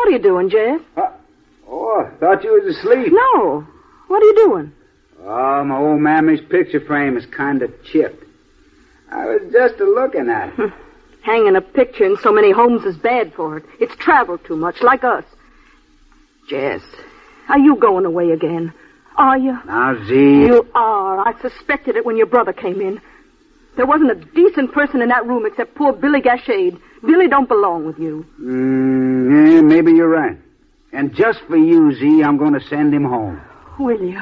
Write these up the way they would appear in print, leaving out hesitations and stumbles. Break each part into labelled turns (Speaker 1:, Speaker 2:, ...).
Speaker 1: What are you doing, Jeff?
Speaker 2: Oh, I thought you was asleep.
Speaker 1: No. What are you doing?
Speaker 2: Oh, my old mammy's picture frame is kind of chipped. I was just a-looking at it.
Speaker 1: Hanging a picture in so many homes is bad for it. It's traveled too much, like us. Jess, are you going away again? Are you?
Speaker 2: Now, Z...
Speaker 1: You are. I suspected it when your brother came in. There wasn't a decent person in that room except poor Billy Gashade. Billy don't belong with you.
Speaker 2: Yeah, maybe you're right. And just for you, Z, I'm going to send him home.
Speaker 1: Will you?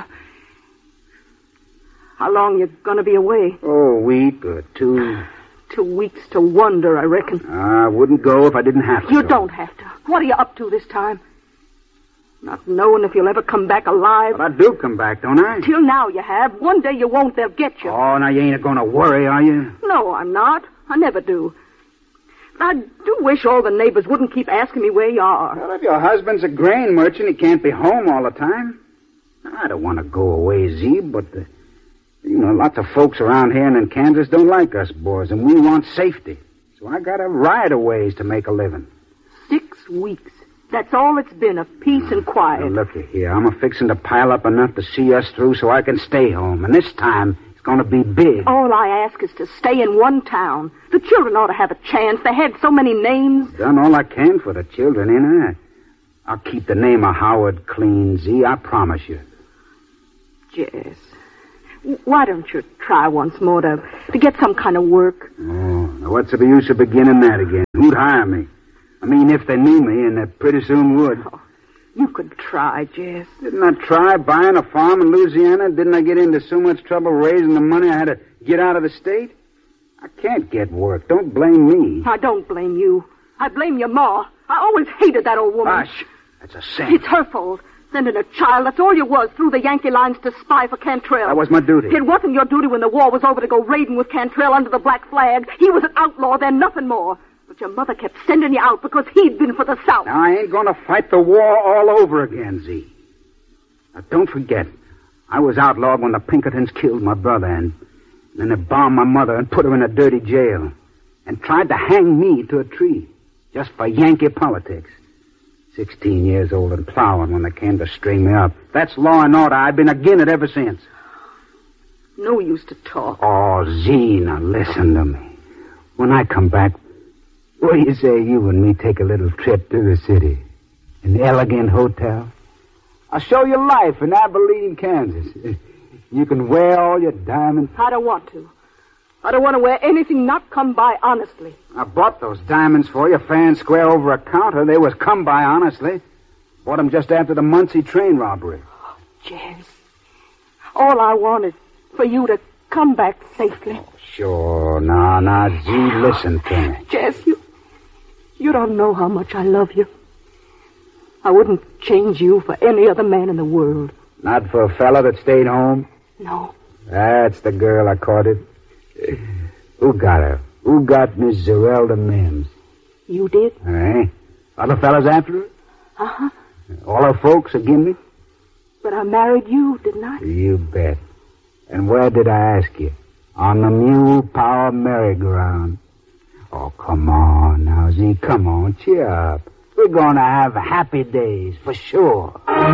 Speaker 1: How long you going to be away?
Speaker 2: Oh, a week or two.
Speaker 1: 2 weeks to wonder, I reckon.
Speaker 2: I wouldn't go if I didn't have to.
Speaker 1: You don't have to. What are you up to this time? Not knowing if you'll ever come back alive.
Speaker 2: But I do come back, don't I?
Speaker 1: Till now you have. One day you won't, they'll get you.
Speaker 2: Oh, now you ain't going to worry, are you?
Speaker 1: No, I'm not. I never do. But I do wish all the neighbors wouldn't keep asking me where you are.
Speaker 2: Well, if your husband's a grain merchant, he can't be home all the time. I don't want to go away, Z, but, lots of folks around here and in Kansas don't like us boys, and we want safety. So I got to ride a ways to make a living.
Speaker 1: 6 weeks. That's all it's been, of peace and quiet.
Speaker 2: Now, looky here. I'm a-fixing to pile up enough to see us through so I can stay home. And this time, it's going to be big.
Speaker 1: All I ask is to stay in one town. The children ought to have a chance. They had so many names.
Speaker 2: Done all I can for the children, ain't I? I'll keep the name of Howard clean, Z. I promise you.
Speaker 1: Jess, why don't you try once more to get some kind of work?
Speaker 2: Oh, now what's the use of beginning that again? Who'd hire me? I mean, if they knew me, and they pretty soon would.
Speaker 1: Oh, you could try, Jess.
Speaker 2: Didn't I try buying a farm in Louisiana? Didn't I get into so much trouble raising the money I had to get out of the state? I can't get work. Don't blame me.
Speaker 1: I don't blame you. I blame your ma. I always hated that old woman.
Speaker 2: Hush. That's a sin.
Speaker 1: It's her fault. Sending a child, that's all you was, through the Yankee lines to spy for Cantrell.
Speaker 2: That was my duty.
Speaker 1: It wasn't your duty when the war was over to go raiding with Cantrell under the black flag. He was an outlaw, then nothing more. But your mother kept sending you out because he'd been for the South.
Speaker 2: Now, I ain't going to fight the war all over again, Z. Now, don't forget, I was outlawed when the Pinkertons killed my brother, and then they bombed my mother and put her in a dirty jail, and tried to hang me to a tree, just for Yankee politics. 16 years old and plowing when they came to string me up. That's law and order. I've been agin it ever since.
Speaker 1: No use to talk.
Speaker 2: Oh, Z, now listen to me. When I come back, what do you say you and me take a little trip to the city? An elegant hotel? I'll show you life in Abilene, Kansas. You can wear all your diamonds.
Speaker 1: I don't want to. I don't want to wear anything not come by honestly.
Speaker 2: I bought those diamonds for you fair and square over a counter. They was come by honestly. Bought them just after the Muncie train robbery.
Speaker 1: Oh, Jess. All I want is for you to come back safely.
Speaker 2: Oh, sure. Now, Z, listen to me.
Speaker 1: Jess, you don't know how much I love you. I wouldn't change you for any other man in the world.
Speaker 2: Not for a fella that stayed home?
Speaker 1: No.
Speaker 2: That's the girl I courted. Who got her? Who got Miss Zerelda Mims?
Speaker 1: You did?
Speaker 2: Eh? Other fellas after her?
Speaker 1: Uh-huh.
Speaker 2: All her folks again me?
Speaker 1: But I married you, didn't I?
Speaker 2: You bet. And where did I ask you? On the Mule Power merry-go-round. Oh, come on now, Z. Come on, cheer up. We're going to have happy days, for sure.